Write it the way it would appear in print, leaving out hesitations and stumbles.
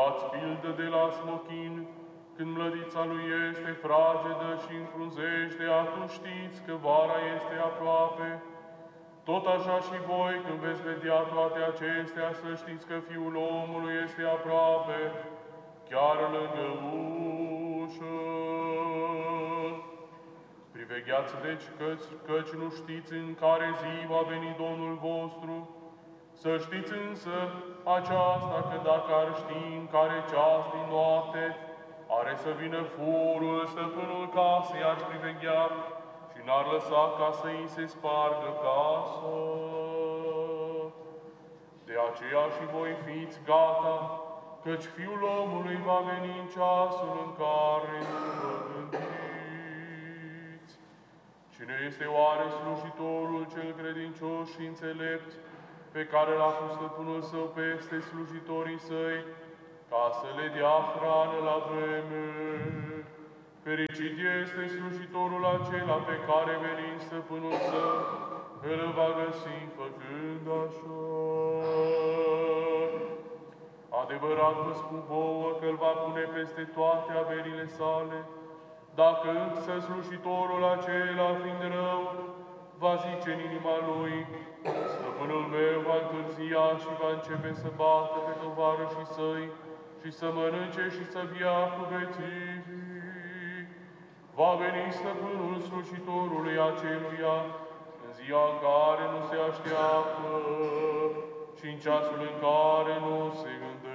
Luați pildă de la smochin, când mlădița lui este fragedă și înfrunzește, atunci știți că vara este aproape. Tot așa și voi, când veți vedea toate acestea, să știți că Fiul omului este aproape, chiar lângă ușă. Privegheați deci, căci nu știți în care zi va veni Domnul vostru. Să știți însă aceasta, că dacă ar ști în care ceas din noapte are să vină furul, stăpânul casei ar priveghea și n-ar lăsa ca să îi se spargă casa. De aceea și voi fiți gata, căci Fiul omului va veni în ceasul în care nu vă gândiți. Cine este oare slujitorul cel credincios și înțelept, pe care l-a pus stăpânul său peste slujitorii săi, ca să le dea hrană la vreme? Fericit este slujitorul acela pe care, venind stăpânul său, îl va găsi făcând așa. Adevărat vă spun vouă că îl va pune peste toate averile sale. Dacă însă slujitorul acela, fiind rău, va zice în inima lui: stăpânul meu va întârzia și va începe să bată pe tovarășii săi și să mănânce și să bea cu bețivii, va veni stăpânul slujitorului aceluia în ziua în care nu se așteaptă și în ceasul în care nu se gândește.